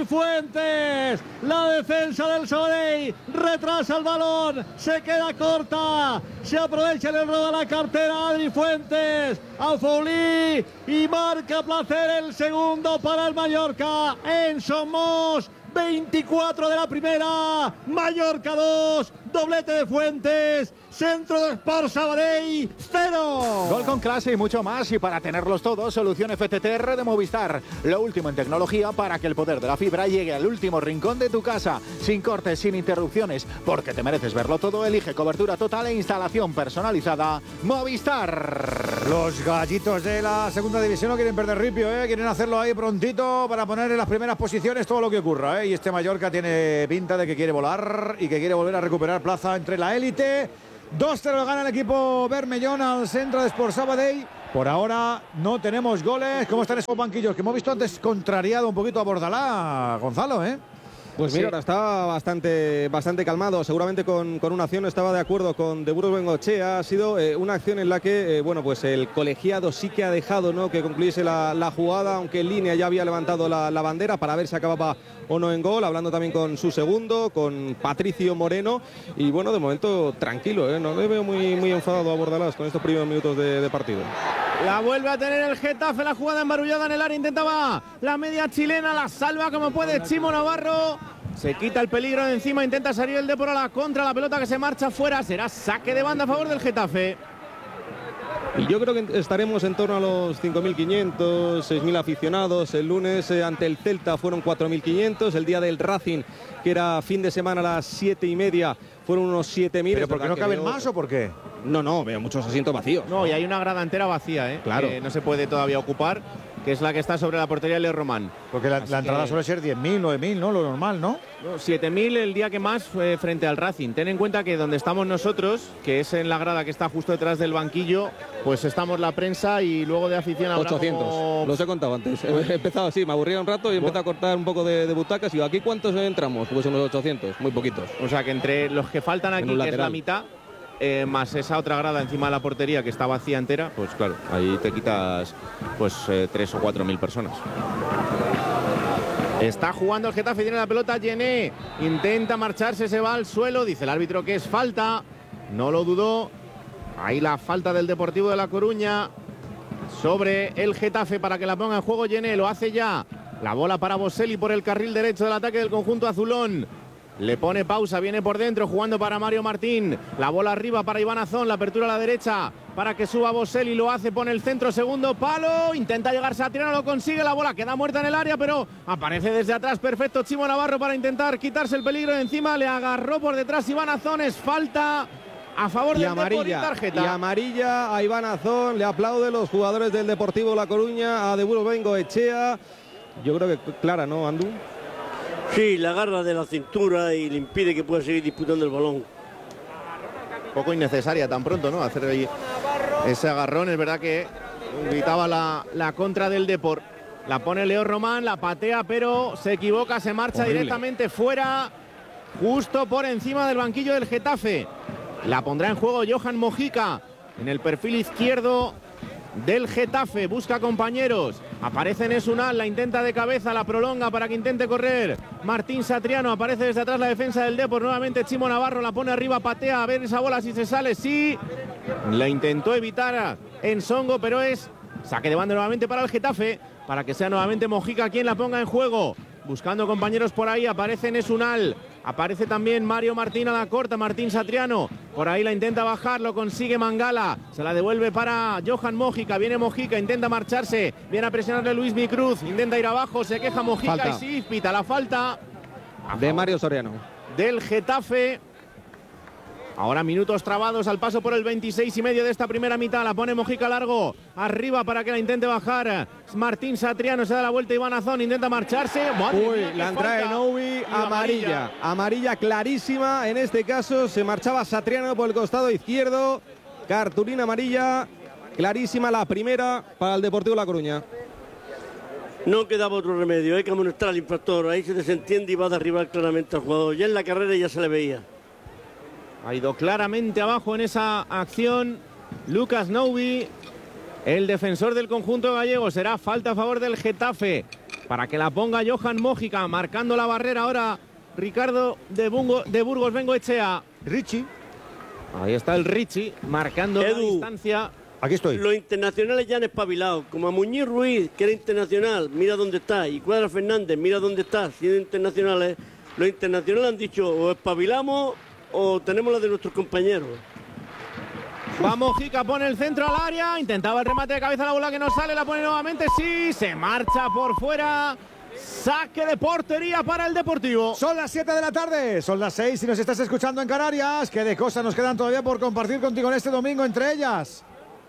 Adri Fuentes. La defensa del Sabadell retrasa el balón, se queda corta, se aprovecha el error de la cartera Adri Fuentes a Foulí y marca Placer el segundo para el Mallorca en Somos. 24 de la primera, Mallorca 2, doblete de Fuentes, centro de Sport Sabadell 0. Gol con clase y mucho más, y para tenerlos todos, solución FTTR de Movistar. Lo último en tecnología para que el poder de la fibra llegue al último rincón de tu casa, sin cortes, sin interrupciones, porque te mereces verlo todo. Elige cobertura total e instalación personalizada Movistar. Los gallitos de la segunda división no quieren perder ripio, quieren hacerlo ahí prontito para poner en las primeras posiciones todo lo que ocurra, y este Mallorca tiene pinta de que quiere volar y que quiere volver a recuperar plaza entre la élite. 2-0 gana el equipo Bermellón al centro de Sport Sabadell. Por ahora no tenemos goles. ¿Cómo están esos banquillos? Que hemos visto antes contrariado un poquito a Bordalá, Gonzalo, Pues mira, ahora está bastante calmado. Seguramente con una acción estaba de acuerdo con De Burgos Bengochea. Ha sido una acción en la que, pues el colegiado sí que ha dejado, ¿no?, que concluyese la jugada, aunque en línea ya había levantado la bandera para ver si acababa o no en gol. Hablando también con su segundo, con Patricio Moreno. Y bueno, de momento tranquilo, no le veo muy enfadado a Bordalás con estos primeros minutos de partido. La vuelve a tener el Getafe, la jugada embarullada en el área, intentaba la media chilena, la salva como puede Chimo Navarro, se quita el peligro de encima, intenta salir el Depor a la contra, la pelota que se marcha fuera, será saque de banda a favor del Getafe. Y yo creo que estaremos en torno a los 5.500, 6.000 aficionados. El lunes ante el Celta fueron 4.500, el día del Racing, que era fin de semana a las 7:30, fueron unos 7.000. ¿Pero por qué no caben más o por qué? No, veo muchos asientos vacíos. No, y hay una grada entera vacía, Claro. Que no se puede todavía ocupar, que es la que está sobre la portería de Leo Román. Porque la entrada suele ser 10.000, 9.000, ¿no? Lo normal, ¿no? 7.000 el día que más fue frente al Racing. Ten en cuenta que donde estamos nosotros, que es en la grada que está justo detrás del banquillo, pues estamos la prensa y luego de afición habrá 800, como... los he contado antes. He empezado así, me aburría un rato y empecé a cortar un poco de butacas y digo, ¿aquí cuántos entramos? Pues unos 800, muy poquitos. O sea que entre los que faltan aquí, que es la mitad, más esa otra grada encima de la portería que está vacía entera, pues claro, ahí te quitas pues 3 o 4.000 personas. Está jugando el Getafe, tiene la pelota, Yené intenta marcharse, se va al suelo, dice el árbitro que es falta, no lo dudó. Ahí la falta del Deportivo de La Coruña sobre el Getafe para que la ponga en juego Yené, lo hace ya. La bola para Boselli por el carril derecho del ataque del conjunto azulón. Le pone pausa, viene por dentro, jugando para Mario Martín. La bola arriba para Iván Azón, la apertura a la derecha para que suba Boselli, lo hace, pone el centro, segundo palo, intenta llegar Satriano, lo consigue, la bola queda muerta en el área, pero aparece desde atrás, perfecto Chimo Navarro para intentar quitarse el peligro de encima, le agarró por detrás Iván Azón, es falta a favor del Depor y tarjeta. Y amarilla a Iván Azón, le aplauden los jugadores del Deportivo La Coruña, a De Burgos Bengoechea. Yo creo que clara, ¿no, Andu? Sí, la agarra de la cintura y le impide que pueda seguir disputando el balón. Poco innecesaria tan pronto, ¿no? Hacer ahí ese agarrón, es verdad que gritaba la contra del Depor. La pone Leo Román, la patea, pero se equivoca, se marcha directamente fuera, justo por encima del banquillo del Getafe. La pondrá en juego Johan Mojica en el perfil izquierdo del Getafe, busca compañeros, aparece Nesunal, la intenta de cabeza, la prolonga para que intente correr Martín Satriano, aparece desde atrás la defensa del Depor, nuevamente Chimo Navarro, la pone arriba, patea, a ver esa bola si se sale, sí, la intentó evitar Ensongo, pero es saque de banda nuevamente para el Getafe, para que sea nuevamente Mojica quien la ponga en juego, buscando compañeros por ahí, aparece Nesunal, aparece también Mario Martín a la corta, Martín Satriano, por ahí la intenta bajar, lo consigue Mangala, se la devuelve para Johan Mojica, viene Mojica, intenta marcharse, viene a presionarle Luis Micruz, intenta ir abajo, se queja Mojica falta. Y sí, pita la falta de Mario Soriano del Getafe. Ahora minutos trabados al paso por el 26,5 de esta primera mitad. La pone Mojica largo, arriba para que la intente bajar Martín Satriano, se da la vuelta Iván Azón, intenta marcharse. Uy, la entrada de Novi, amarilla clarísima. En este caso se marchaba Satriano por el costado izquierdo. Cartulina amarilla, clarísima la primera para el Deportivo La Coruña. No quedaba otro remedio, hay que amonestar al infractor. Ahí se desentiende y va a derribar claramente al jugador. Ya en la carrera ya se le veía. Ha ido claramente abajo en esa acción Lucas Novi, el defensor del conjunto gallego. Será falta a favor del Getafe para que la ponga Johan Mójica, marcando la barrera ahora Ricardo de Burgos Bengoechea. Richie. Ahí está el Richie, marcando la distancia. Aquí estoy. Los internacionales ya han espabilado. Como a Muñiz Ruiz, que era internacional, mira dónde está. Y Cuadra Fernández, mira dónde está, siendo internacionales. Los internacionales han dicho, o espabilamos o tenemos la de nuestros compañeros. Va Mójica, pone el centro al área, intentaba el remate de cabeza, la bola que no sale, la pone nuevamente, sí, se marcha por fuera. Saque de portería para el Deportivo. Son las 7 de la tarde, son las 6 si nos estás escuchando en Canarias. ¿Qué de cosas nos quedan todavía por compartir contigo en este domingo? Entre ellas,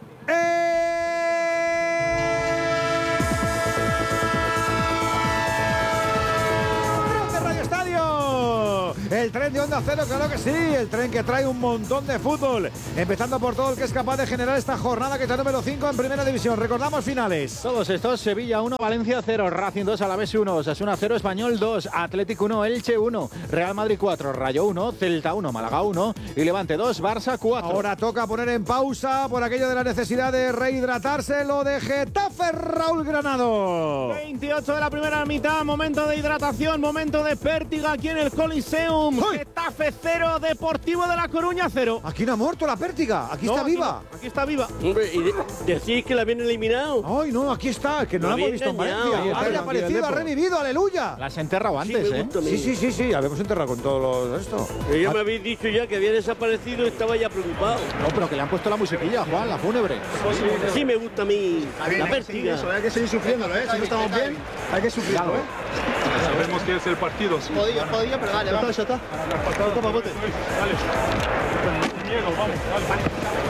Radio Estadio, el tren de Onda Cero, claro que sí, el tren que trae un montón de fútbol, empezando por todo el que es capaz de generar esta jornada, que está número 5 en Primera División. Recordamos finales. Todos estos: Sevilla 1, Valencia 0, Racing 2, Alavés 1, Osasuna 0, Español 2, Atlético 1, Elche 1, Real Madrid 4, Rayo 1, Celta 1, Málaga 1 y Levante 2, Barça 4. Ahora toca poner en pausa por aquello de la necesidad de rehidratarse lo de Getafe, Raúl Granado. 28 de la primera mitad, momento de hidratación, momento de pértiga aquí en el Coliseum. ¡Uy! Getafe 0, Deportivo de La Coruña 0. Aquí no ha muerto la pértiga, aquí No, está aquí viva. no, aquí está viva. Hombre, y decís que la habían eliminado. Ay, no, aquí está, que no Me la hemos había visto en engañado. Valencia. Ahí Ha está, reaparecido, ha revivido, aleluya. La has enterrado Sí, antes, me ¿eh? gusta a mí. Sí, habíamos enterrado con todos los esto. Ya me habéis dicho ya que había desaparecido y estaba ya preocupado. No, pero que le han puesto la musiquilla, Juan, la fúnebre. Sí me gusta a mí la pértiga. Hay que seguir sufriéndolo, ¿eh? Si no estamos bien, hay que sufrirlo, ¿eh? Sabemos que es el partido. Sí. Podía, pero dale, vamos. Ya está. Dale. Miedo, vamos, dale.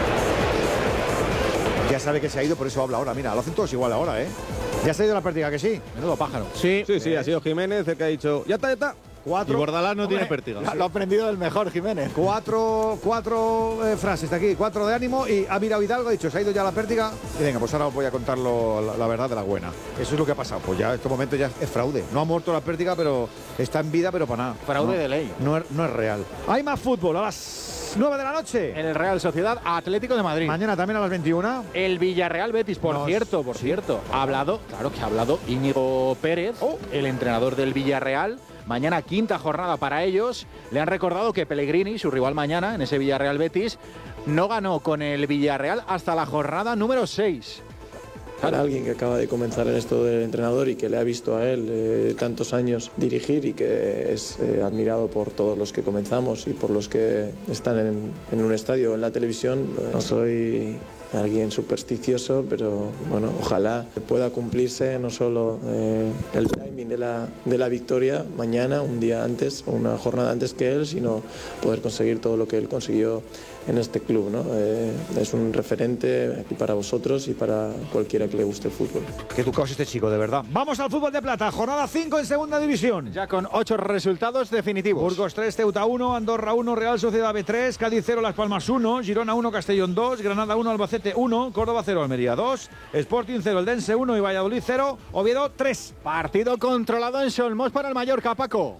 Ya sabe que se ha ido, por eso habla ahora. Mira, lo hacen todos igual ahora, ¿eh? Ya se ha ido la pértiga, que sí. Menudo pájaro. Sí, Sí, ha sido Jiménez el que ha dicho, ya está. y 4, Bordalás no tiene pértiga. Lo ha aprendido del mejor, Jiménez. cuatro frases de aquí, 4 de ánimo, y ha mirado Hidalgo, ha dicho, se ha ido ya la pértiga. Y venga, pues ahora os voy a contar la verdad de la buena. Eso es lo que ha pasado. Pues ya en este momento ya es fraude. No ha muerto la pértiga, pero está en vida, pero para nada. Fraude No, de ley. No es real. Hay más fútbol a las 9 de la noche. El Real Sociedad Atlético de Madrid. Mañana también a las 21. El Villarreal Betis, por cierto, ha hablado, claro que ha hablado Íñigo Pérez, el entrenador del Villarreal. Mañana quinta jornada para ellos. Le han recordado que Pellegrini, su rival mañana en ese Villarreal Betis, no ganó con el Villarreal hasta la jornada número 6. Para alguien que acaba de comenzar en esto del entrenador y que le ha visto a él tantos años dirigir y que es admirado por todos los que comenzamos y por los que están en un estadio o en la televisión, no soy alguien supersticioso, pero bueno, ojalá pueda cumplirse no solo el timing de la victoria mañana, un día antes, una jornada antes que él, sino poder conseguir todo lo que él consiguió en este club, ¿no? Es un referente aquí para vosotros y para cualquiera que le guste el fútbol. Que tu caos este chico, de verdad. Vamos al fútbol de plata, jornada 5 en segunda división. Ya con 8 resultados definitivos. Burgos 3, Ceuta 1, Andorra 1, Real Sociedad B 3, Cádiz 0, Las Palmas 1, Girona 1, Castellón 2, Granada 1, Albacete 1, Córdoba 0, Almería 2, Sporting 0, Eldense 1 y Valladolid 0, Oviedo 3. Partido controlado en Solmós para el Mallorca, Paco.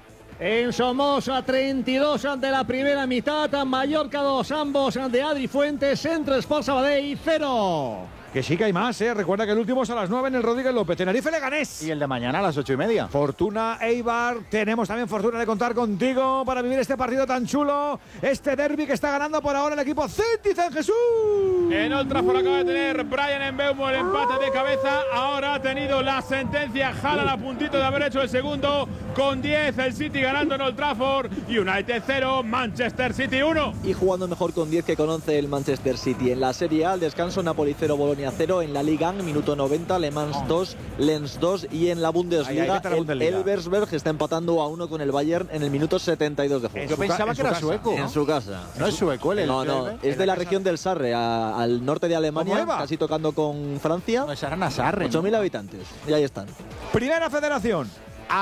En Somoza, 32 de la primera mitad, Mallorca 2, ambos de Adri Fuentes, Centro Sport Sabadell 0. Que sí que hay más, ¿eh? Recuerda que el último es a las 9 en el Rodríguez López, Tenerife Leganés. Y el de mañana a las 8:30. Fortuna Eibar, tenemos también fortuna de contar contigo para vivir este partido tan chulo, este derbi que está ganando por ahora el equipo Citizen Jesús. En Old Trafford acaba de tener Brian Mbeumo el empate de cabeza. Ahora ha tenido la sentencia. Jalan a puntito de haber hecho el segundo. Con 10 el City ganando en Old Trafford. United 0, Manchester City 1. Y jugando mejor con 10 que con 11 el Manchester City. En la Serie A, al descanso, Napoli 0, Bolonia 0. En la Liga, minuto 90, Le Mans 2, Lens 2. Y en la Bundesliga, el Elversberg está empatando a 1 con el Bayern en el minuto 72 de juego. Yo pensaba que era sueco. En su casa. No es sueco el No, es de la región del Sarre, al norte de Alemania, casi tocando con Francia. No, serán a Sarre. 8.000 habitantes. Y ahí están. Primera Federación.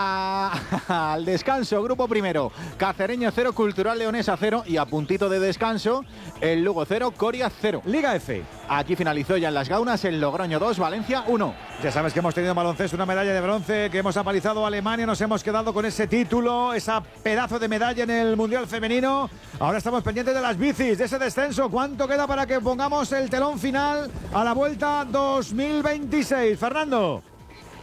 Al descanso, grupo primero, Cacereño 0, Cultural Leonesa 0 y a puntito de descanso, el Lugo 0, Coria 0. Liga F. Aquí finalizó ya en las Gaunas el Logroño 2, Valencia 1. Ya sabes que hemos tenido en baloncesto una medalla de bronce, que hemos apalizado a Alemania, nos hemos quedado con ese título, esa pedazo de medalla en el Mundial Femenino. Ahora estamos pendientes de las bicis, de ese descenso. ¿Cuánto queda para que pongamos el telón final a la Vuelta 2026? Fernando.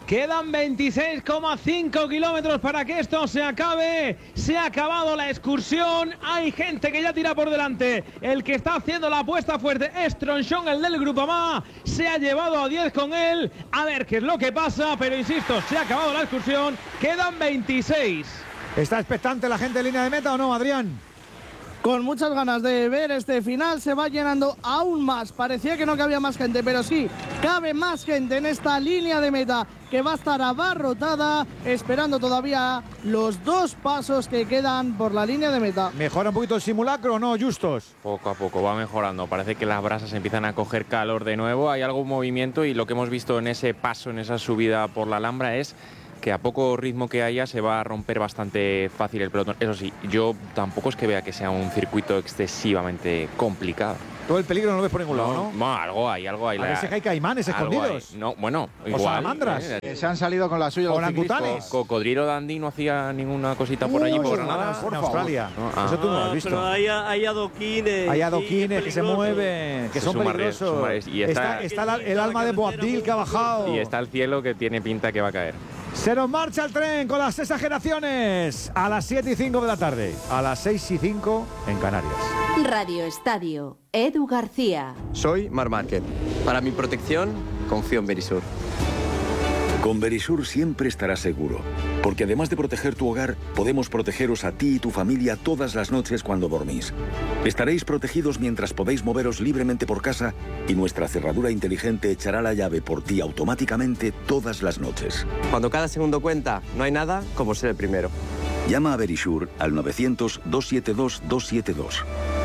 Quedan 26,5 kilómetros para que esto se acabe. Se ha acabado la excursión. Hay gente que ya tira por delante. El que está haciendo la apuesta fuerte es Tronchón, el del Groupama. Se ha llevado a 10 con él. A ver qué es lo que pasa. Pero insisto, se ha acabado la excursión. Quedan 26. ¿Está expectante la gente en línea de meta o no, Adrián? Con muchas ganas de ver este final, se va llenando aún más. Parecía que no cabía más gente, pero sí, cabe más gente en esta línea de meta que va a estar abarrotada, esperando todavía los 2 pasos que quedan por la línea de meta. ¿Mejora un poquito el simulacro o no, Justos? Poco a poco va mejorando. Parece que las brasas empiezan a coger calor de nuevo. Hay algún movimiento y lo que hemos visto en ese paso, en esa subida por la Alhambra es que a poco ritmo que haya se va a romper bastante fácil el pelotón. Eso sí, yo tampoco es que vea que sea un circuito excesivamente complicado. Todo el peligro no lo ves por ningún lado, ¿no? Algo hay. A veces hay caimanes escondidos. No, bueno, igual. O salamandras. Se han salido con la suya los orangutanes. Cocodrilo Dandy no hacía ninguna cosita por allí, por Granada. En Australia. Eso tú no lo has visto. Pero hay adoquines. Hay adoquines que se mueven, que son peligrosos. Y está el alma de Boabdil que ha bajado. Y está el cielo que tiene pinta que va a caer. Se nos marcha el tren con las exageraciones a las 7:05 de la tarde, a las 6:05 en Canarias. Radio Estadio, Edu García. Soy Marc Márquez. Para mi protección, confío en Verisur. Con Verisur siempre estarás seguro, porque además de proteger tu hogar, podemos protegeros a ti y tu familia todas las noches cuando dormís. Estaréis protegidos mientras podéis moveros libremente por casa y nuestra cerradura inteligente echará la llave por ti automáticamente todas las noches. Cuando cada segundo cuenta, no hay nada como ser el primero. Llama a Verisur al 900-272-272.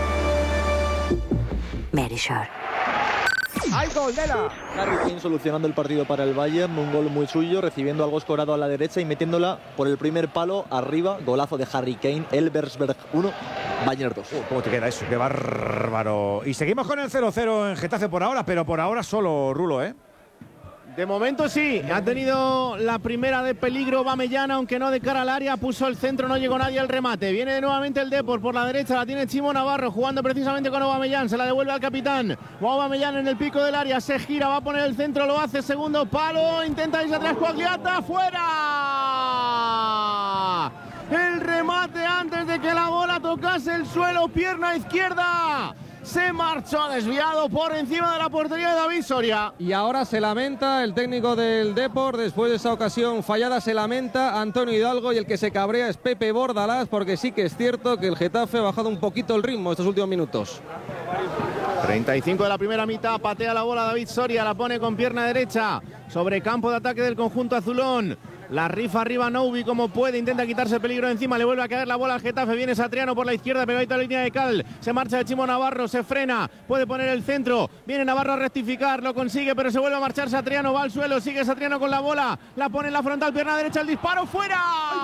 Verisur. ¡Ay, gol de la! Harry Kane solucionando el partido para el Bayern, un gol muy suyo, recibiendo algo escorado a la derecha y metiéndola por el primer palo arriba, golazo de Harry Kane, Elversberg 1, Bayern 2. ¿Cómo te queda eso? ¡Qué bárbaro! Y seguimos con el 0-0 en Getafe por ahora, pero por ahora solo Rulo, ¿eh? De momento sí, ha tenido la primera de peligro Aubameyang, aunque no de cara al área, puso el centro, no llegó nadie al remate. Viene nuevamente el Depor por la derecha, la tiene Chimo Navarro jugando precisamente con Aubameyang, se la devuelve al capitán. Aubameyang en el pico del área, se gira, va a poner el centro, lo hace, segundo palo, intenta irse atrás, Coagliata, ¡fuera! El remate antes de que la bola tocase el suelo, pierna izquierda. Se marchó desviado por encima de la portería de David Soria. Y ahora se lamenta el técnico del Depor, después de esa ocasión fallada se lamenta Antonio Hidalgo y el que se cabrea es Pepe Bordalás, porque sí que es cierto que el Getafe ha bajado un poquito el ritmo estos últimos minutos. 35 de la primera mitad, patea la bola David Soria, la pone con pierna derecha sobre campo de ataque del conjunto azulón. La rifa arriba Noubi como puede, intenta quitarse peligro encima, le vuelve a caer la bola al Getafe, viene Satriano por la izquierda, pegadito a la línea de cal, se marcha de Chimo Navarro, se frena, puede poner el centro, viene Navarro a rectificar, lo consigue, pero se vuelve a marchar Satriano, va al suelo, sigue Satriano con la bola, la pone en la frontal, pierna derecha, el disparo, ¡fuera!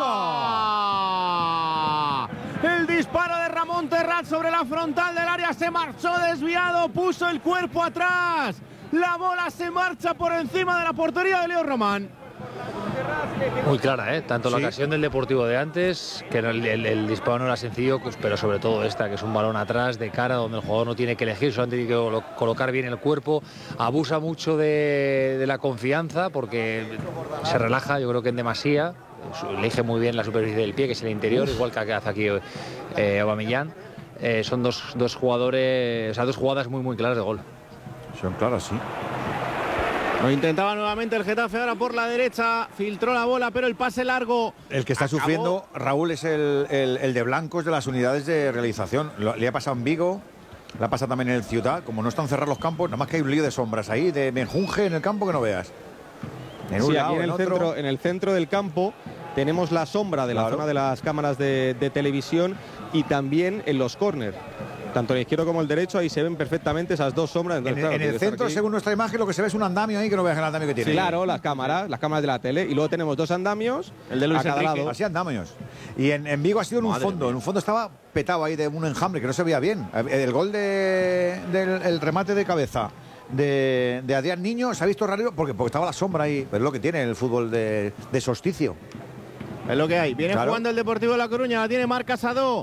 El disparo de Ramón Terrat sobre la frontal del área, se marchó desviado, puso el cuerpo atrás, la bola se marcha por encima de la portería de Leo Román. Muy clara, tanto la ocasión del Deportivo de antes, que el disparo no era sencillo, pero sobre todo esta, que es un balón atrás de cara donde el jugador no tiene que elegir, solamente tiene que colocar bien el cuerpo, abusa mucho de la confianza porque se relaja, yo creo que en demasía, elige muy bien la superficie del pie, que es el interior, igual que hace aquí Aubameyang. Son dos jugadores, o sea, dos jugadas muy muy claras de gol. Son claras, sí. Lo intentaba nuevamente el Getafe ahora por la derecha, filtró la bola, pero el pase largo. El que está sufriendo, Raúl, es el de blancos de las unidades de realización. Le ha pasado en Vigo, le ha pasado también en el Ciudad. Como no están cerrados los campos, nada más que hay un lío de sombras ahí, de menjunje en el campo que no veas. En un lado, en el centro del campo tenemos la sombra de la zona de las cámaras de televisión y también en los córner. Tanto el izquierdo como el derecho, ahí se ven perfectamente esas dos sombras. Entonces, en el centro, según nuestra imagen, lo que se ve es un andamio ahí, que no veas el andamio que tiene. Sí, claro, las cámaras de la tele. Y luego tenemos dos andamios, el de Luis a cada Enrique. lado. Así andamios. Y en Vigo ha sido en un fondo. En un fondo estaba petado ahí de un enjambre que no se veía bien. El gol del remate de cabeza de Adrián Niño se ha visto raro porque estaba la sombra ahí. Pero es lo que tiene el fútbol de solsticio. Es lo que hay. Viene jugando el Deportivo de La Coruña, la tiene Marc Casado.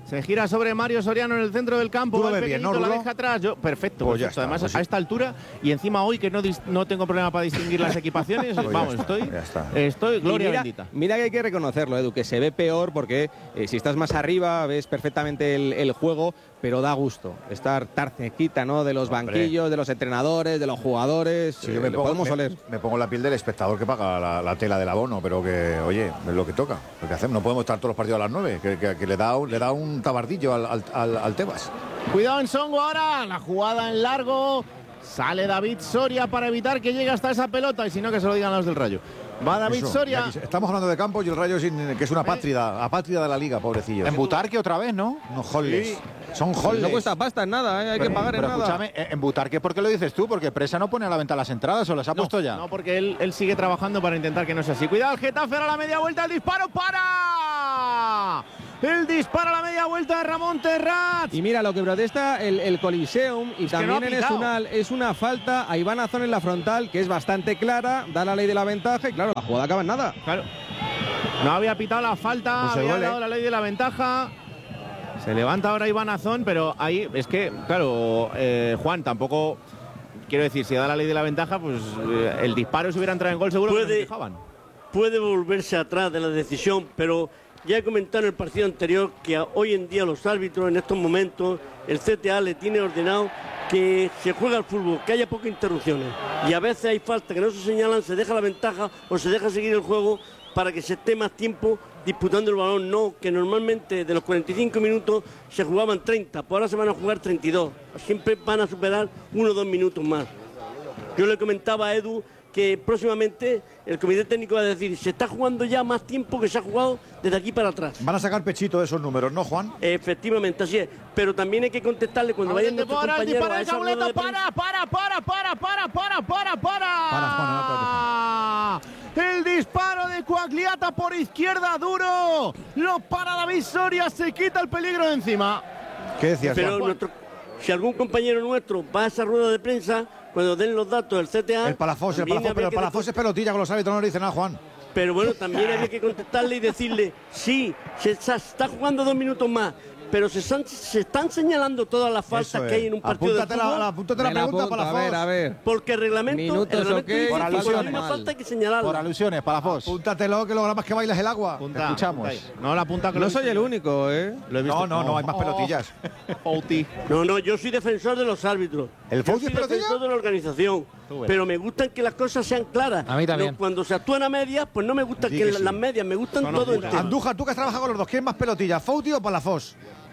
Se gira sobre Mario Soriano en el centro del campo. Tú lo el ves bien, pequeñito ¿no, la Rulo? deja atrás. Perfecto. Pues ya perfecto. está, Además, pues sí. a esta altura y encima hoy que no tengo problema para distinguir las equipaciones. Pues vamos, estoy gloria bendita. Mira que hay que reconocerlo, Edu, que se ve peor porque si estás más arriba ves perfectamente el juego, pero da gusto estar cerquita, ¿no? De los banquillos, de los entrenadores, de los jugadores. Sí, yo me pongo la piel del espectador que paga la tela del abono, pero que, oye, es lo que toca, lo que hacemos. No podemos estar todos los partidos a las 9, que le da un tabardillo al Tebas. Cuidado en Songo ahora, la jugada en largo. Sale David Soria para evitar que llegue hasta esa pelota, y si no, que se lo digan los del Rayo. Va David Soria. Estamos hablando de campo y el Rayo, que es una apátrida de la liga, pobrecillo. En Butarque otra vez, ¿no? No, holles. Son holles. No cuesta pasta en nada, hay que pagar en pero nada. Escúchame, en Butarque, ¿por qué lo dices tú? Porque Presa no pone a la venta las entradas, ¿o las ha puesto ya? No, porque él sigue trabajando para intentar que no sea así. Cuidado, el Getafe a la media vuelta, el disparo para. El disparo a la media vuelta de Ramón Terrat. Y mira, lo que protesta el Coliseum y también en Esunal es una falta a Iván Azón en la frontal, que es bastante clara, da la ley de la ventaja y claro, la jugada acaba en nada. Claro. No había pitado la falta, No se había duele. dado la ley de la ventaja. Se levanta ahora Iván Azón, pero ahí es que, claro, Juan, tampoco, quiero decir, si da la ley de la ventaja, pues el disparo, si hubiera entrado en gol, seguro que no se fijaban. Puede volverse atrás de la decisión, pero ya he comentado en el partido anterior que hoy en día los árbitros, en estos momentos, el CTA le tiene ordenado que se juega al fútbol, que haya pocas interrupciones. Y a veces hay falta que no se señalan, se deja la ventaja o se deja seguir el juego para que se esté más tiempo disputando el balón. No, que normalmente de los 45 minutos se jugaban 30, pues ahora se van a jugar 32. Siempre van a superar 1 o 2 minutos más. Yo le comentaba a Edu que próximamente el comité técnico va a decir, se está jugando ya más tiempo que se ha jugado desde aquí para atrás. Van a sacar pechito de esos números, ¿no, Juan? Efectivamente, así es. Pero también hay que contestarle cuando vayan nuestros compañeros a esa rueda de prensa. El disparo de Coagliata por izquierda, duro. Lo para David Soria, se quita el peligro de encima. ¿Qué decías, Pero si algún compañero nuestro va a esa rueda de prensa, cuando den los datos del CTA... El Palafós, pero el Palafós es pelotilla con los árbitros, no le dice nada, Juan. Pero bueno, también había que contestarle y decirle, sí, se está jugando 2 minutos más, pero se están señalando todas las faltas que hay en un partido de fútbol. Apúntate la pregunta, Palafós. A ver. Porque el reglamento dice que por la misma falta hay que señalarla. Por alusiones, Palafós. Apúntatelo, que lo más que bailas el agua. Te escuchamos. No, la punta que no soy el único, ¿eh? No, hay más pelotillas. No, yo soy defensor de los árbitros. ¿El Fouti es pelotilla? Soy defensor de la organización. Pero me gustan que las cosas sean claras. A mí también. Cuando se actúan a medias, pues no me gustan que las medias, me gustan todo entero. Andújar, tú que has trabajado con los dos, ¿quién es más pelotillas, Fouti o Palafós?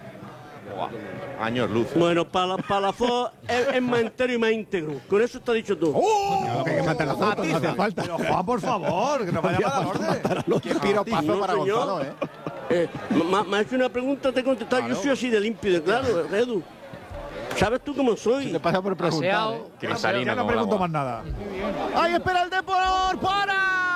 Años luz. Bueno, Palafós es más entero y más íntegro. Con eso está dicho tú. Que mata la foto, no hace falta. Pero Juan, por favor, que nos vaya a dar orden. Qué piropazo para Gonzalo, Me ha hecho una pregunta, te he contestado. Claro. Yo soy así de limpio y de claro, Edu. ¿Sabes tú cómo soy? Te pasa por preguntar. Ya no pregunto más nada. ¡Ahí espera el Depor! ¡Para!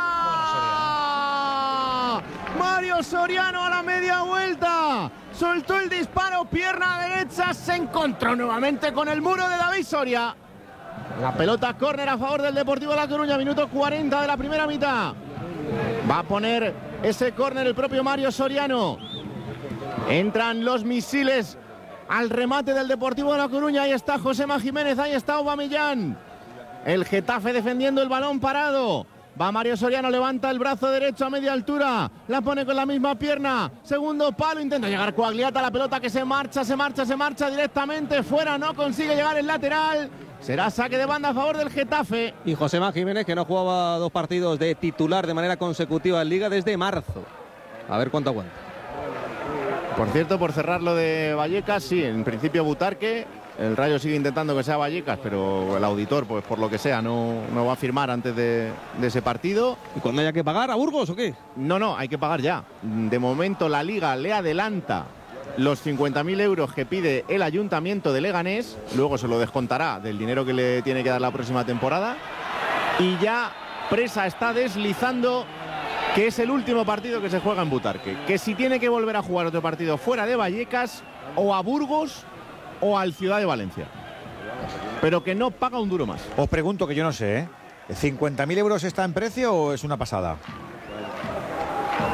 Mario Soriano a la media vuelta. Soltó el disparo, pierna derecha, se encontró nuevamente con el muro de David Soria. La pelota córner a favor del Deportivo La Coruña, minuto 40 de la primera mitad. Va a poner ese córner el propio Mario Soriano. Entran los misiles al remate del Deportivo La Coruña. Ahí está Josema Jiménez, ahí está Aubameyang. El Getafe defendiendo el balón parado. Va Mario Soriano, levanta el brazo derecho a media altura, la pone con la misma pierna, segundo palo, intenta llegar Coagliata, la pelota que se marcha directamente fuera, no consigue llegar el lateral, será saque de banda a favor del Getafe. Y Josema Jiménez, que no jugaba 2 partidos de titular de manera consecutiva en Liga desde marzo. A ver cuánto aguanta. Por cierto, por cerrar lo de Vallecas, sí, en principio Butarque. El Rayo sigue intentando que sea Vallecas, pero el auditor, pues por lo que sea, no va a firmar antes de ese partido. ¿Y cuando haya que pagar a Burgos o qué? No, hay que pagar ya. De momento la Liga le adelanta los 50.000 euros que pide el Ayuntamiento de Leganés. Luego se lo descontará del dinero que le tiene que dar la próxima temporada. Y ya Presa está deslizando que es el último partido que se juega en Butarque. Que si tiene que volver a jugar otro partido fuera de Vallecas, o a Burgos o al Ciudad de Valencia, pero que no paga un duro más. Os pregunto, que yo no sé, ¿50.000 euros está en precio o es una pasada?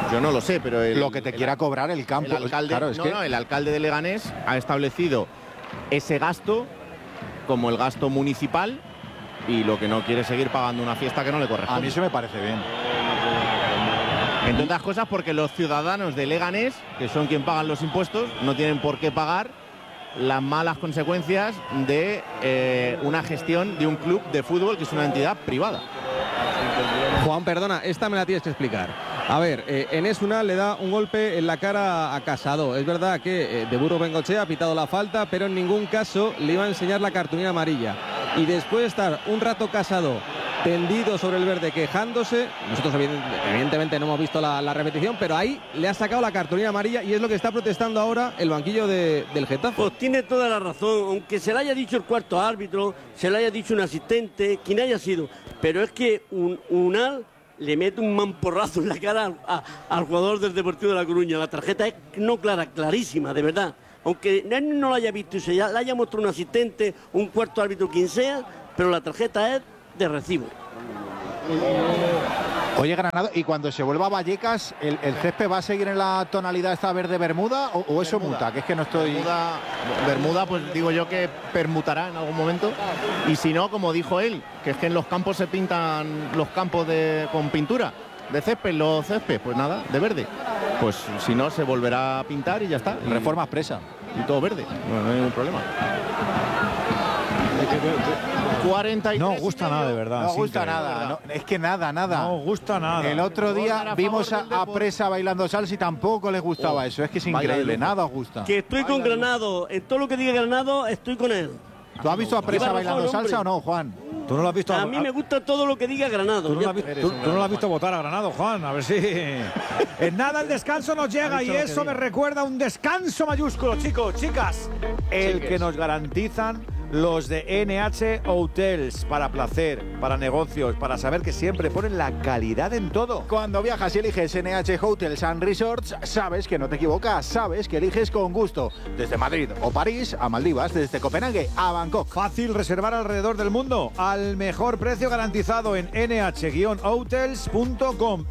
Yo no lo sé, pero lo que te quiera cobrar el campo. El alcalde, claro, el alcalde de Leganés ha establecido ese gasto como el gasto municipal y lo que no quiere es seguir pagando una fiesta que no le corresponde. A mí eso me parece bien. Entre otras cosas porque los ciudadanos de Leganés, que son quien pagan los impuestos, no tienen por qué pagar las malas consecuencias de una gestión de un club de fútbol que es una entidad privada. Juan, perdona, esta me la tienes que explicar. A ver, Enes Unal le da un golpe en la cara a Casado. Es verdad que de Burgos Bengoechea ha pitado la falta, pero en ningún caso le iba a enseñar la cartulina amarilla. Y después de estar un rato Casado tendido sobre el verde quejándose, nosotros evidentemente no hemos visto la repetición, pero ahí le ha sacado la cartulina amarilla y es lo que está protestando ahora el banquillo del Getafe. Pues tiene toda la razón, aunque se le haya dicho el cuarto árbitro, se le haya dicho un asistente, quien haya sido, pero es que Unal le mete un mamporrazo en la cara al jugador del Deportivo de La Coruña. La tarjeta es no clara, clarísima, de verdad. Aunque él no lo haya visto y se le haya mostrado un asistente, un cuarto árbitro, quien sea, pero la tarjeta es de recibo. Oye, Granado, ¿y cuando se vuelva a Vallecas, el césped va a seguir en la tonalidad esta verde bermuda o eso muta? Que es que no estoy... Bermuda, pues digo yo que permutará en algún momento. Y si no, como dijo él, que es que en los campos se pintan los campos con pintura de césped, los céspedes, pues nada, de verde. Pues si no, se volverá a pintar y ya está. Reforma expresa. Y todo verde, no hay ningún problema. 43. No gusta nada, de verdad. No gusta nada. No, es que nada. No gusta nada. El otro día vimos a Presa bailando salsa y tampoco les gustaba eso. Es que es increíble, nada os gusta. Que estoy con Granado. En todo lo que diga Granado, estoy con él. ¿Tú has visto a Presa bailando salsa o no, Juan? ¿Tú no lo has visto? A mí me gusta todo lo que diga Granado. ¿Tú no lo has visto votar a Granado, Juan? A ver si... En nada el descanso nos llega y eso me recuerda a un descanso mayúsculo, chicos, chicas. El que nos garantizan los de NH Hotels, para placer, para negocios, para saber que siempre ponen la calidad en todo. Cuando viajas y eliges NH Hotels and Resorts, sabes que no te equivocas, sabes que eliges con gusto. Desde Madrid o París a Maldivas, desde Copenhague a Bangkok. Fácil reservar alrededor del mundo, al mejor precio garantizado en nh-hotels.com.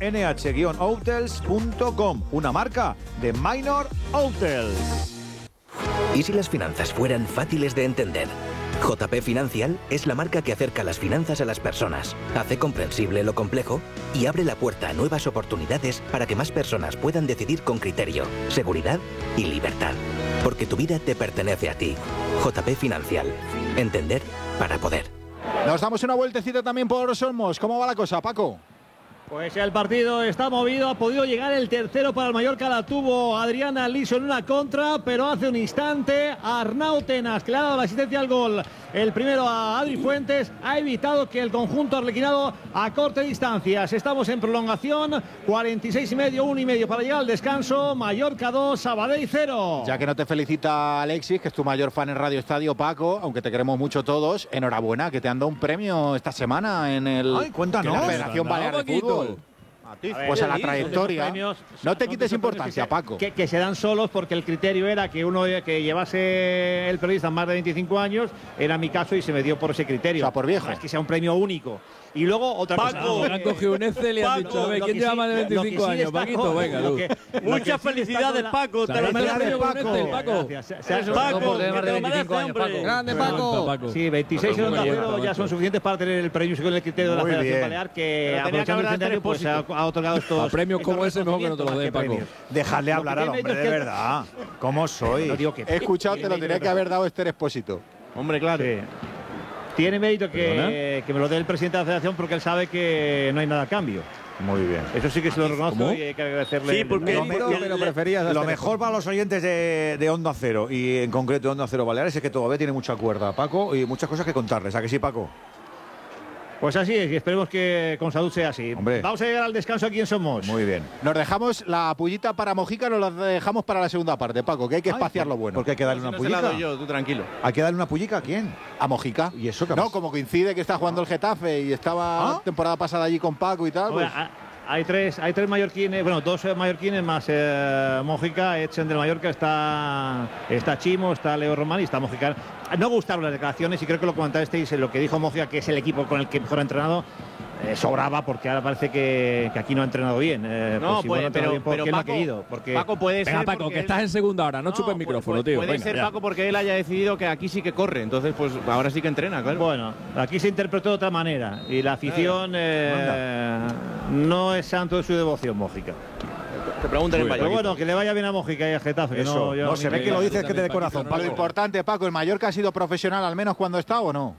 nh-hotels.com, una marca de Minor Hotels. ¿Y si las finanzas fueran fáciles de entender? JP Financial es la marca que acerca las finanzas a las personas, hace comprensible lo complejo y abre la puerta a nuevas oportunidades para que más personas puedan decidir con criterio, seguridad y libertad. Porque tu vida te pertenece a ti. JP Financial. Entender para poder. Nos damos una vueltecita también por Somos. ¿Cómo va la cosa, Paco? Pues el partido está movido, ha podido llegar el tercero para el Mallorca, la tuvo Adriana Liso en una contra, pero hace un instante Arnau Tenas, que le ha dado la asistencia al gol, el primero a Adri Fuentes, ha evitado que el conjunto arlequinado acorte distancias. Estamos en prolongación, 46,5, 1,5 para llegar al descanso, Mallorca 2, Sabadell 0. Ya que no te felicita Alexis, que es tu mayor fan en Radio Estadio, Paco, aunque te queremos mucho todos, enhorabuena, que te han dado un premio esta semana en el... Ay, cuéntanos. En la Federación Balear de Fútbol. Pues a la trayectoria. No te quites importancia, Paco. Que se dan solos porque el criterio era que uno que llevase el periodista más de 25 años, era mi caso y se me dio por ese criterio. O sea, por viejo. No es que sea un premio único. Y luego otra cosa. Paco, han cogido un Excel y han dicho, a ver, ¿quién lleva más de 25 años? Paquito, venga, tú. Muchas felicidades, Paco. Paco. Grande, Paco. Sí, 26 ya son suficientes para tener el premio con el criterio de la Federación Balear, que aprovechando el centenario pues ha otorgado estos... A premios como ese mejor que no te lo dé, Paco. Dejadle hablar al hombre, de verdad. ¿Cómo soy? He escuchado, te lo tenía que haber dado Esther Expósito. Hombre, claro. Tiene mérito que me lo dé el presidente de la Federación porque él sabe que no hay nada a cambio. Muy bien. Eso sí que se lo reconozco y hay que agradecerle. Sí, porque pero preferías lo mejor para los oyentes de Onda Cero y en concreto de Onda Cero Baleares es que todavía tiene mucha cuerda, Paco, y muchas cosas que contarles. ¿A que sí, Paco? Pues así es, y esperemos que con salud sea así. Hombre. Vamos a llegar al descanso aquí en Somos. Muy bien. Nos dejamos la pullita para Mojica, nos la dejamos para la segunda parte, Paco, que hay que espaciar lo bueno. Porque hay que darle una pullica. Tú tranquilo. ¿Hay que darle una pullica a quién? A Mojica. ¿Y eso qué No, pasa? como coincide que está jugando el Getafe y estaba temporada pasada allí con Paco y tal. Pues... Hay tres mallorquines, bueno, dos mallorquines más Mojica, Edson del Mallorca, está Chimo, está Leo Román y está Mojica. No gustaron las declaraciones y creo que lo comentasteis en lo que dijo Mojica, que es el equipo con el que mejor ha entrenado. sobraba porque ahora parece que aquí no ha entrenado bien. No, pues, pero Paco, no ha querido. Porque... Paco puede ser. Paco, que estás en segunda hora, no chupes el micrófono, tío. Puede ser, Paco, porque él haya decidido que aquí sí que corre. Entonces, pues ahora sí que entrena, claro. Bueno, aquí se interpretó de otra manera. Y la afición no es santo de su devoción, Mójica. Te preguntan en Pero bueno, que le vaya bien a Mójica y a Getafe. Eso, no se ve que lo dices que te de corazón. Lo importante, Paco, ¿el Mallorca ha sido profesional al menos cuando está o no?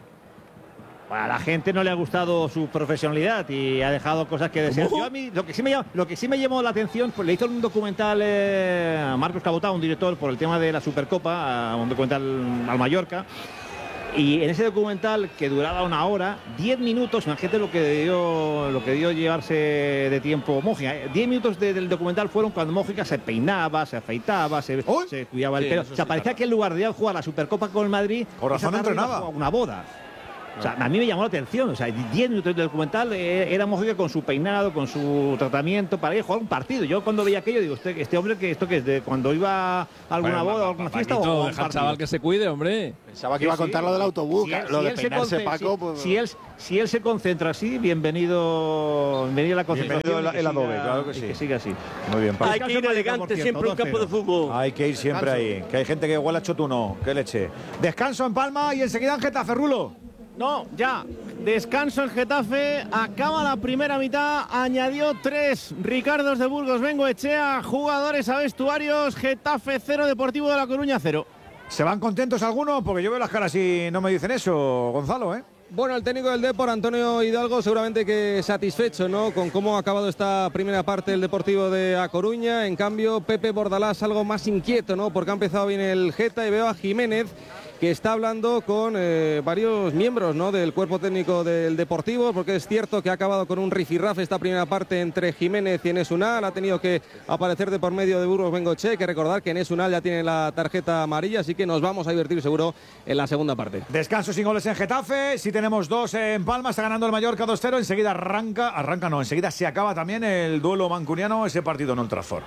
A la gente no le ha gustado su profesionalidad y ha dejado cosas que desear. Yo a mí, lo que sí me llamó la atención, pues le hizo un documental a Marcos Cabotá, un director, por el tema de la Supercopa, un documental al Mallorca. Y en ese documental, que duraba 1 hora, 10 minutos, imagínate lo que dio llevarse de tiempo Mójica. 10 minutos del documental fueron cuando Mójica se peinaba, se afeitaba, se cuidaba el pelo. O sea, parecía que en lugar de jugar la Supercopa con el Madrid, por razón entrenaba una boda. O sea, a mí me llamó la atención. O sea, 10 minutos del documental era Mójica con su peinado, con su tratamiento para ir a jugar un partido. Yo cuando veía aquello digo, este hombre, ¿esto qué es? ¿De cuando iba a alguna boda o alguna fiesta? Paquito, o deja al chaval que se cuide, hombre. Pensaba que iba a contar lo del autobús. Lo de peinarse, Paco. Pues... Si él se concentra así, bienvenido la concentración. Bienvenido el adobe, claro que sí. Que siga así. Muy bien, Paco. Hay que ir elegante siempre a un campo de fútbol. Hay que ir siempre ahí. Que hay gente que huele a chotuno. Qué leche. Descanso en Palma y enseguida en Getafe, Rulo. No, ya. Descanso en Getafe. Acaba la primera mitad. Añadió 3 Ricardos de Burgos Bengoechea. Jugadores a vestuarios. Getafe 0, Deportivo de La Coruña 0. ¿Se van contentos algunos? Porque yo veo las caras y no me dicen eso, Gonzalo, ¿eh? Bueno, el técnico del Depor, Antonio Hidalgo, seguramente que satisfecho, ¿no?, con cómo ha acabado esta primera parte del Deportivo de A Coruña. En cambio, Pepe Bordalás algo más inquieto, ¿no?, porque ha empezado bien el Geta, y veo a Jiménez que está hablando con varios miembros, ¿no?, del cuerpo técnico del Deportivo, porque es cierto que ha acabado con un rifirrafe esta primera parte entre Jiménez y Enes Unal. Ha tenido que aparecer de por medio de Burgos Bengoechea. Hay que recordar que Enes Unal ya tiene la tarjeta amarilla, así que nos vamos a divertir seguro en la segunda parte. Descanso sin goles en Getafe. Si tenemos 2 en Palma, está ganando el Mallorca 2-0. Enseguida enseguida se acaba también el duelo mancuniano, ese partido en Old Trafford.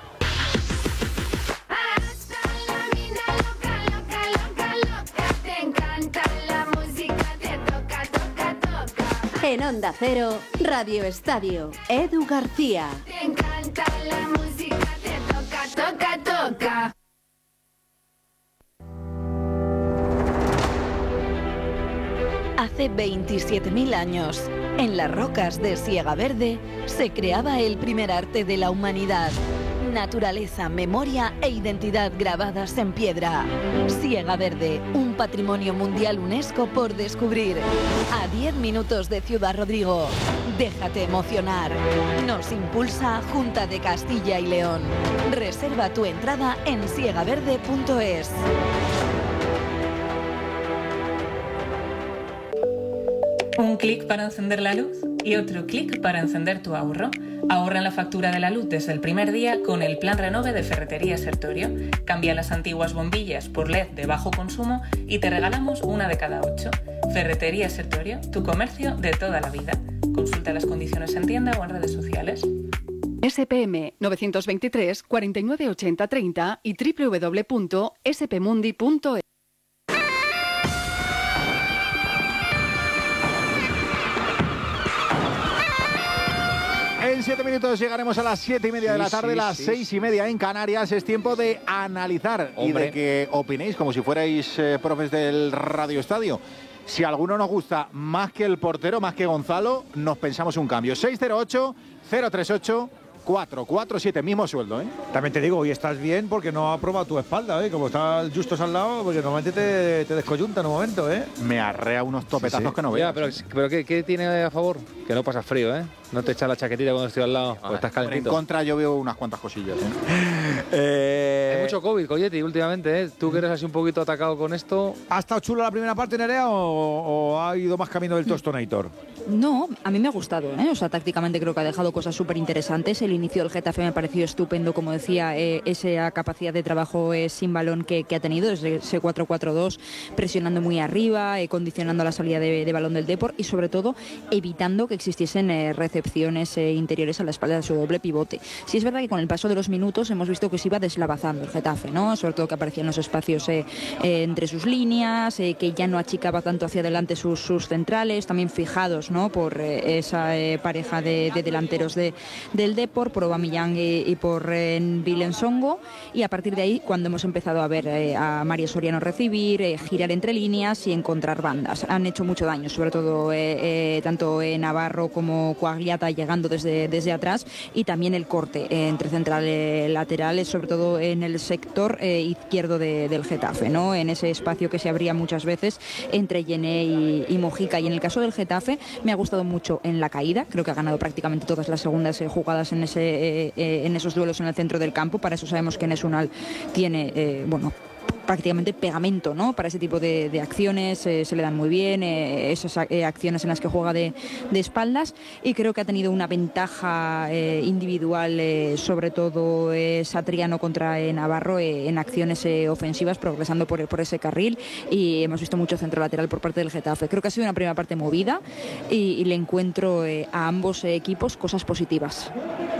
En Onda Cero, Radio Estadio, Edu García. Te encanta la música, te toca. Hace 27.000 años, en las rocas de Siega Verde, se creaba el primer arte de la humanidad. Naturaleza, memoria e identidad grabadas en piedra. Siega Verde, un patrimonio mundial UNESCO por descubrir. A 10 minutos de Ciudad Rodrigo. Déjate emocionar. Nos impulsa Junta de Castilla y León. Reserva tu entrada en siegaverde.es. Un clic para encender la luz y otro clic para encender tu ahorro. Ahorra en la factura de la luz desde el primer día con el Plan Renove de Ferretería Sertorio. Cambia las antiguas bombillas por LED de bajo consumo y te regalamos una de cada 8. Ferretería Sertorio, tu comercio de toda la vida. Consulta las condiciones en tienda o en redes sociales. SPM 923 49 80 30 y www.spmundi.es. En 7 minutos llegaremos a las 7:30 de la tarde, las 6:30 en Canarias. Es tiempo de analizar y de que opinéis como si fuerais profes del Radio Estadio. Si alguno nos gusta más que el portero, más que Gonzalo, nos pensamos un cambio. 608-038-447, mismo sueldo, ¿eh? También te digo, hoy estás bien porque no ha probado tu espalda, ¿eh? Como está el Justos al lado, porque normalmente te descoyunta en un momento, ¿eh? Me arrea unos topetazos que no veas. Ya, pero ¿qué tiene a favor? Que no pasas frío, ¿eh? No te echas la chaquetita cuando estoy al lado, pues estás calentito. En contra yo veo unas cuantas cosillas, Hay mucho COVID, Coyetti, últimamente, ¿eh? Tú que eres así un poquito atacado con esto. ¿Ha estado chula la primera parte, Nerea, o ha ido más camino del Tostonator? No, a mí me ha gustado, ¿eh? O sea, tácticamente creo que ha dejado cosas súper interesantes. El inicio del Getafe me ha parecido estupendo, como decía, esa capacidad de trabajo sin balón que ha tenido, desde ese 4-4-2, presionando muy arriba, condicionando la salida de balón del Depor y sobre todo evitando que existiesen recepciones recepciones interiores a la espalda de su doble pivote. Sí es verdad que con el paso de los minutos hemos visto que se iba deslavazando el Getafe, ¿no? Sobre todo que aparecían los espacios entre sus líneas, que ya no achicaba tanto hacia adelante sus centrales, también fijados, ¿no? Por esa pareja de delanteros del Depor, por Aubameyang y por Vilensongo, y a partir de ahí cuando hemos empezado a ver a Mario Soriano recibir, girar entre líneas y encontrar bandas. Han hecho mucho daño, sobre todo tanto Navarro como Coagliata llegando desde atrás, y también el corte entre centrales laterales, sobre todo en el sector izquierdo del Getafe, ¿no? En ese espacio que se abría muchas veces entre Yené y Mojica. Y en el caso del Getafe me ha gustado mucho en la caída, creo que ha ganado prácticamente todas las segundas jugadas en esos duelos en el centro del campo. Para eso sabemos que Enes Unal tiene prácticamente pegamento, ¿no? Para ese tipo de acciones, se le dan muy bien esas acciones en las que juega de espaldas, y creo que ha tenido una ventaja individual, sobre todo Satriano contra Navarro, en acciones ofensivas, progresando por ese carril, y hemos visto mucho centro lateral por parte del Getafe. Creo que ha sido una primera parte movida y le encuentro a ambos equipos cosas positivas.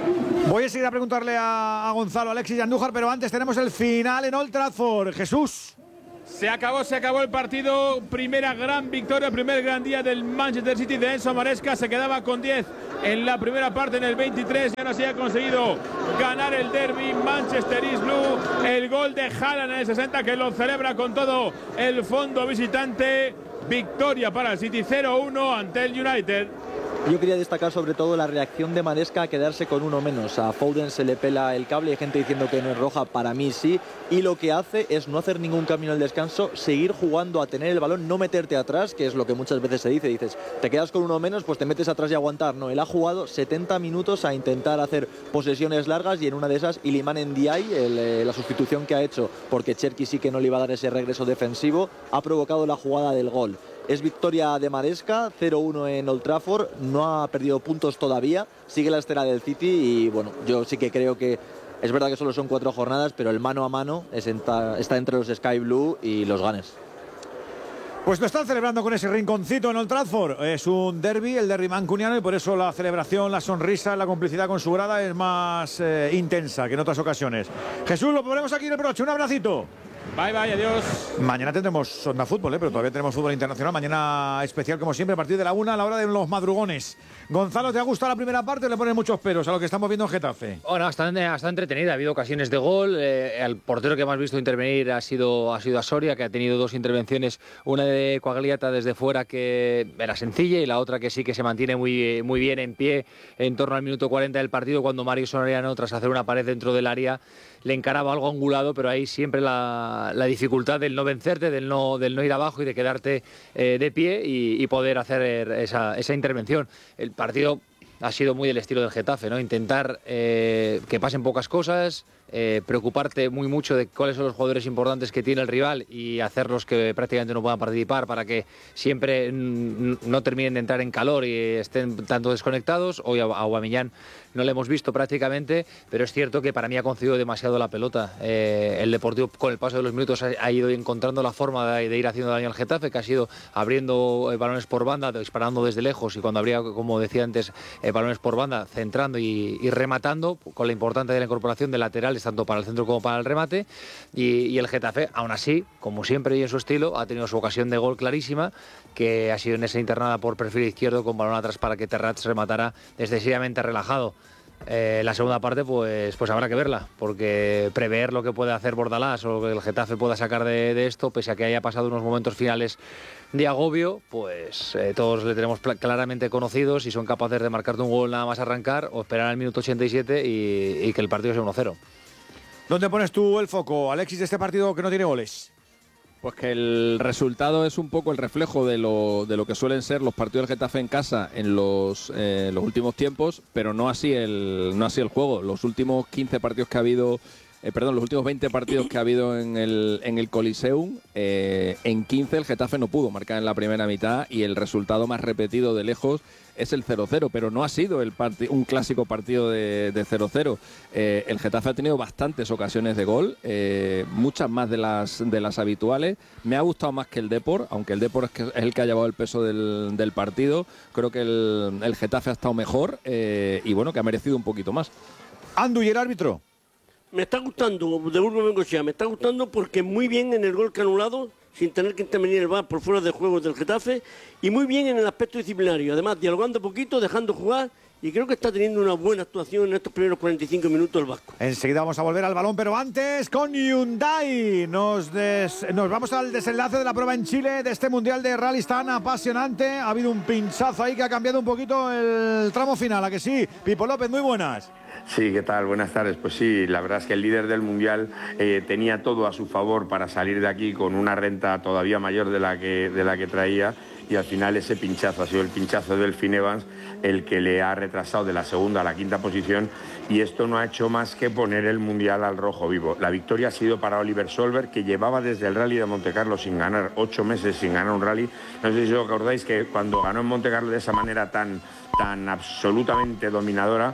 Voy a seguir a preguntarle a Gonzalo, Alexis y Andújar, pero antes tenemos el final en Old Trafford. Jesús. Se acabó el partido. Primera gran victoria, primer gran día del Manchester City de Enzo Maresca. Se quedaba con 10 en la primera parte, en el 23, y ahora sí ha conseguido ganar el derby. Manchester is Blue. El gol de Haaland en el 60, que lo celebra con todo el fondo visitante. Victoria para el City, 0-1 ante el United. Yo quería destacar sobre todo la reacción de Maresca a quedarse con uno menos. A Foden se le pela el cable, hay gente diciendo que no es roja, para mí sí, y lo que hace es no hacer ningún cambio en el descanso, seguir jugando a tener el balón, no meterte atrás, que es lo que muchas veces se dice, dices, te quedas con uno menos, pues te metes atrás y aguantar. No, él ha jugado 70 minutos a intentar hacer posesiones largas, y en una de esas Iliman Ndiaye, la sustitución que ha hecho, porque Cherki sí que no le iba a dar ese regreso defensivo, ha provocado la jugada del gol. Es victoria de Maresca, 0-1 en Old Trafford, no ha perdido puntos todavía, sigue la estela del City, y bueno, yo sí que creo que es verdad que solo son 4 jornadas, pero el mano a mano está entre los Sky Blue y los Gunners. Pues lo están celebrando con ese rinconcito en Old Trafford. Es un derbi, el derbi mancuniano, y por eso la celebración, la sonrisa, la complicidad con su grada es más intensa que en otras ocasiones. Jesús, lo ponemos aquí en el broche, un abracito. Bye, adiós. Mañana tendremos Onda Fútbol, pero todavía tenemos fútbol internacional. Mañana especial, como siempre, a partir de la 1, a la hora de los madrugones. Gonzalo, ¿te ha gustado la primera parte o le pones muchos peros a lo que estamos viendo en Getafe? Bueno, está entretenida, ha habido ocasiones de gol. El portero que más visto intervenir ha sido a Soria, que ha tenido 2 intervenciones, una de Coagliata desde fuera que era sencilla, y la otra que sí que se mantiene muy bien en pie en torno al minuto 40 del partido, cuando Mario Soriano, tras hacer una pared dentro del área, le encaraba algo angulado, pero ahí siempre la dificultad del no vencerte, del no ir abajo y de quedarte de pie y poder hacer esa intervención. El partido ha sido muy del estilo del Getafe, ¿no? Intentar que pasen pocas cosas, preocuparte muy mucho de cuáles son los jugadores importantes que tiene el rival y hacerlos que prácticamente no puedan participar, para que siempre no terminen de entrar en calor y estén tanto desconectados. Hoy a Aubameyang no le hemos visto prácticamente, pero es cierto que para mí ha concedido demasiado la pelota. El Deportivo, con el paso de los minutos, ha ido encontrando la forma de ir haciendo daño al Getafe, que ha sido abriendo balones por banda, disparando desde lejos, y cuando habría, como decía antes, balones por banda, centrando y rematando, con la importancia de la incorporación de laterales, tanto para el centro como para el remate. Y el Getafe, aún así, como siempre y en su estilo, ha tenido su ocasión de gol clarísima, que ha sido en esa internada por perfil izquierdo, con balón atrás para que Terrats rematara excesivamente relajado. La segunda parte pues habrá que verla, porque prever lo que puede hacer Bordalás o lo que el Getafe pueda sacar de esto, pese a que haya pasado unos momentos finales de agobio, pues todos le tenemos claramente conocidos, y son capaces de marcarte un gol nada más arrancar, o esperar al minuto 87 y que el partido sea 1-0. ¿Dónde pones tú el foco, Alexis, de este partido que no tiene goles? Pues que el resultado es un poco el reflejo de lo que suelen ser los partidos del Getafe en casa en los últimos tiempos, pero no así el juego. Los últimos 15 partidos que ha habido los últimos 20 partidos que ha habido en el Coliseum, en 15 el Getafe no pudo marcar en la primera mitad y el resultado más repetido de lejos es el 0-0, pero no ha sido un clásico partido de 0-0. El Getafe ha tenido bastantes ocasiones de gol, muchas más de las habituales. Me ha gustado más que el Depor, aunque el Depor es el que ha llevado el peso del partido. Creo que el Getafe ha estado mejor y bueno, que ha merecido un poquito más. Andu, ¿y el árbitro? Me está gustando, de Burgos Bengochea, me está gustando porque muy bien en el gol que ha anulado, sin tener que intervenir el VAR por fuera de juego del Getafe, y muy bien en el aspecto disciplinario, además dialogando poquito, dejando jugar, y creo que está teniendo una buena actuación en estos primeros 45 minutos el vasco. Enseguida vamos a volver al balón, pero antes con Hyundai nos vamos al desenlace de la prueba en Chile de este Mundial de Rallys tan apasionante. Ha habido un pinchazo ahí que ha cambiado un poquito el tramo final, ¿a que sí? Pipo López, muy buenas. Sí, ¿qué tal? Buenas tardes. Pues sí, la verdad es que el líder del Mundial tenía todo a su favor para salir de aquí con una renta todavía mayor de la que traía, y al final ese pinchazo ha sido el pinchazo del Finn Evans el que le ha retrasado de la segunda a la quinta posición, y esto no ha hecho más que poner el Mundial al rojo vivo. La victoria ha sido para Oliver Solberg, que llevaba desde el Rally de Montecarlo sin ganar, 8 meses sin ganar un rally. No sé si os acordáis que cuando ganó en Montecarlo de esa manera tan absolutamente dominadora,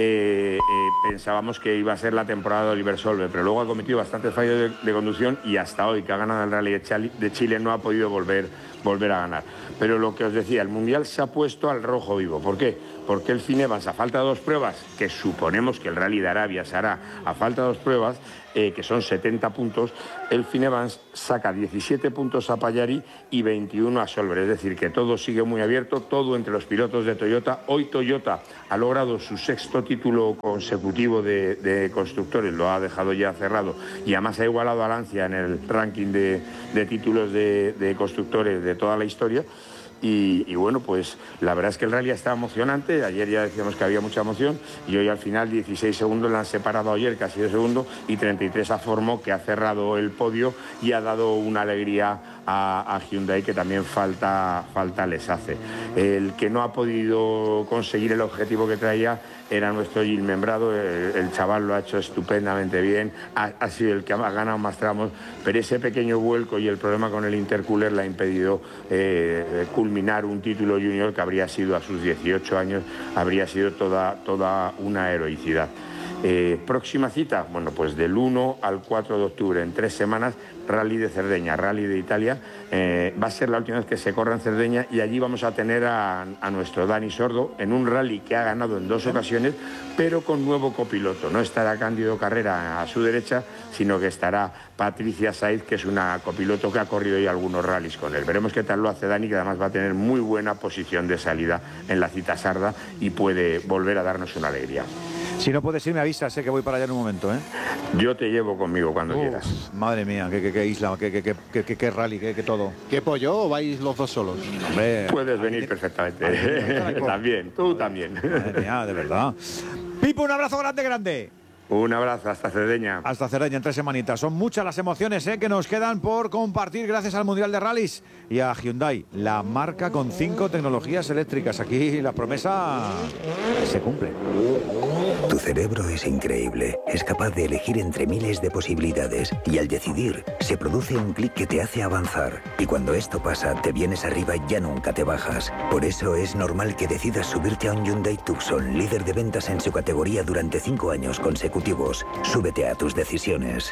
pensábamos que iba a ser la temporada de Oliver Solberg, pero luego ha cometido bastantes fallos de conducción y hasta hoy, que ha ganado el Rally de Chile, no ha podido volver a ganar. Pero lo que os decía, el Mundial se ha puesto al rojo vivo. ¿Por qué? Porque el Finn Evans, a falta de 2 pruebas, que suponemos que el Rally de Arabia se hará a falta de 2 pruebas, que son 70 puntos, el Finn Evans saca 17 puntos a Payari y 21 a Solberg. Es decir, que todo sigue muy abierto, todo entre los pilotos de Toyota. Hoy Toyota ha logrado su 6º título consecutivo de constructores, lo ha dejado ya cerrado, y además ha igualado a Lancia en el ranking de títulos de constructores de toda la historia. Y bueno, pues la verdad es que el rally está emocionante. Ayer ya decíamos que había mucha emoción y hoy al final 16 segundos le han separado ayer, casi de segundo, y 33 a Formo, que ha cerrado el podio y ha dado una alegría a Hyundai, que también falta les hace. El que no ha podido conseguir el objetivo que traía era nuestro Gil Membrado. El chaval lo ha hecho estupendamente bien, ha sido el que ha ganado más tramos, pero ese pequeño vuelco y el problema con el intercooler le ha impedido culminar un título junior que habría sido, a sus 18 años, habría sido toda una heroicidad. Próxima cita, bueno, pues del 1 al 4 de octubre, en 3 semanas, Rally de Cerdeña, Rally de Italia. Va a ser la última vez que se corra en Cerdeña, y allí vamos a tener a nuestro Dani Sordo en un rally que ha ganado en 2 ocasiones, pero con nuevo copiloto. No estará Cándido Carrera a su derecha, sino que estará Patricia Saiz, que es una copiloto que ha corrido ya algunos rallies con él. Veremos qué tal lo hace Dani, que además va a tener muy buena posición de salida en la cita sarda y puede volver a darnos una alegría. Si no puedes ir, me avisas, sé que voy para allá en un momento, ¿eh? Yo te llevo conmigo cuando quieras. Madre mía, qué isla, qué rally, qué todo. ¿Qué pollo o vais los dos solos? Hombre, puedes venir perfectamente. También, tú también. Madre mía, de verdad. Pipo, un abrazo grande. Un abrazo, hasta Cerdeña. Hasta Cerdeña, en 3 semanitas. Son muchas las emociones que nos quedan por compartir gracias al Mundial de Rallys y a Hyundai, la marca con 5 tecnologías eléctricas. Aquí la promesa se cumple. Tu cerebro es increíble. Es capaz de elegir entre miles de posibilidades y al decidir se produce un clic que te hace avanzar. Y cuando esto pasa, te vienes arriba y ya nunca te bajas. Por eso es normal que decidas subirte a un Hyundai Tucson, líder de ventas en su categoría durante 5 años consecutivos. Súbete a tus decisiones.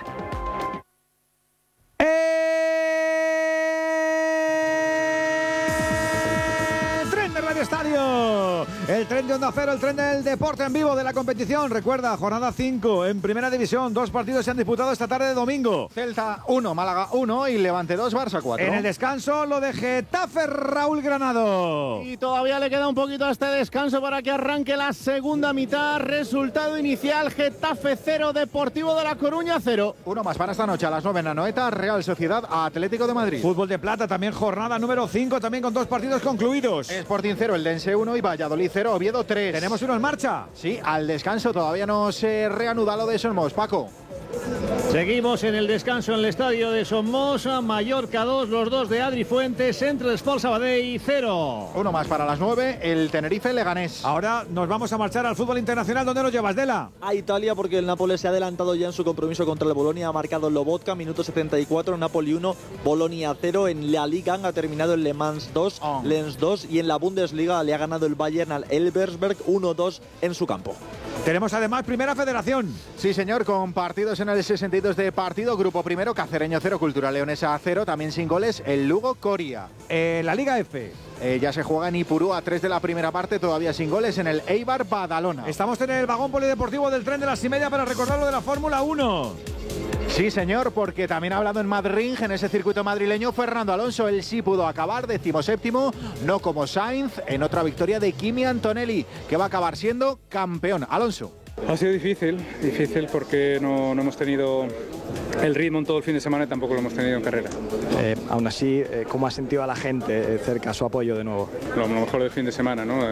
¡Tren de Radio Estadio! El tren de Onda Cero, el tren del deporte en vivo de la competición. Recuerda, jornada 5 en Primera División. 2 partidos se han disputado esta tarde de domingo. Celta 1, Málaga 1 y Levante 2, Barça 4. En el descanso, lo de Getafe, Raúl Granado. Y todavía le queda un poquito a este descanso para que arranque la segunda mitad. Resultado inicial, Getafe 0, Deportivo de La Coruña 0. Uno más para esta noche a las 9 en Anoeta, Real Sociedad Atlético de Madrid. Fútbol de plata, también jornada número 5, también con 2 partidos concluidos. Sporting 0, el Dense 1 y Valladolid 0, Oviedo 3. ¿Tenemos uno en marcha? Sí, al descanso todavía no se reanuda lo de Somos, Paco. Seguimos en el descanso en el estadio de Somoza. Mallorca 2, los dos de Adri Fuentes. Entre Sport Sabadell 0. Uno más para las 9, el Tenerife-Leganés. Ahora nos vamos a marchar al fútbol internacional. ¿Dónde nos llevas, Dela? A Italia, porque el Nápoles se ha adelantado ya en su compromiso contra el Bolonia. Ha marcado Lobotka, minuto 74, Napoli 1, Bolonia 0. En la Liga ha terminado el Le Mans 2, Lens 2. Y en la Bundesliga le ha ganado el Bayern al Elversberg 1-2 en su campo. Tenemos además Primera Federación. Sí, señor, con partidos en el 62 de partido. Grupo primero, Cacereño 0, Cultura Leonesa 0. También sin goles, el Lugo Coria. La Liga F. Ya se juega en Ipurú a 3 de la primera parte, todavía sin goles, en el Eibar Badalona. Estamos en el vagón polideportivo del tren de las 6:30 para recordar lo de la Fórmula 1. Sí, señor, porque también ha hablado en Madrid, en ese circuito madrileño, Fernando Alonso. Él sí pudo acabar 17º, no como Sainz, en otra victoria de Kimi Antonelli, que va a acabar siendo campeón. Alonso. Ha sido difícil porque no hemos tenido el ritmo en todo el fin de semana y tampoco lo hemos tenido en carrera. Aún así, ¿cómo ha sentido a la gente cerca su apoyo de nuevo? Lo mejor del fin de semana, ¿no?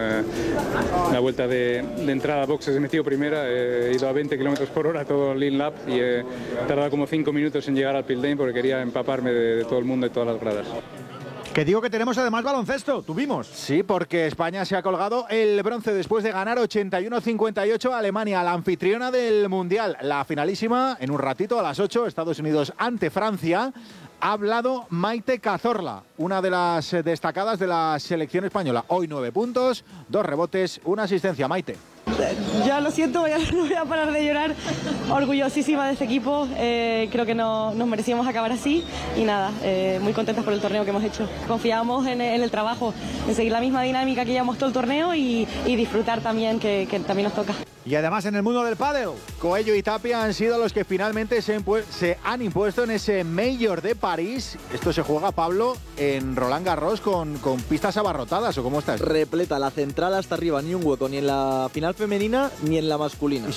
La vuelta de entrada a boxes he metido primera, he ido a 20 km/h todo el lean lap y he tardado como 5 minutos en llegar al pit lane porque quería empaparme de todo el mundo y todas las gradas. Que digo que tenemos además baloncesto, tuvimos. Sí, porque España se ha colgado el bronce después de ganar 81-58 a Alemania, la anfitriona del Mundial. La finalísima, en un ratito, a las 8, Estados Unidos ante Francia. Ha hablado Maite Cazorla, una de las destacadas de la selección española. Hoy 9 puntos, 2 rebotes, 1 asistencia. Maite. Ya lo siento, no voy a parar de llorar. Orgullosísima de este equipo, creo que nos merecíamos acabar así y nada, muy contentas por el torneo que hemos hecho. Confiamos en el trabajo, en seguir la misma dinámica que llevamos todo el torneo y disfrutar también, que también nos toca. Y además en el mundo del pádel, Coello y Tapia han sido los que finalmente se han impuesto en ese Major de París. Esto se juega, Pablo, en Roland Garros con pistas abarrotadas, ¿o cómo estás? Repleta, la central hasta arriba, ni un hueco, ni en la final femenina ni en la masculina.